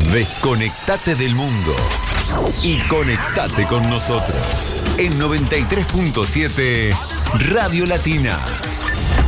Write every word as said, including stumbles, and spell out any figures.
Desconectate del mundo y conectate con nosotros. En noventa y tres punto siete Radio Latina.